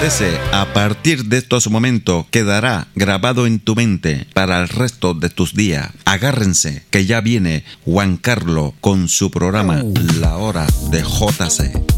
JC, a partir de estos momentos quedará grabado en tu mente para el resto de tus días. Agárrense, que ya viene Juan Carlos con su programa La Hora de JC.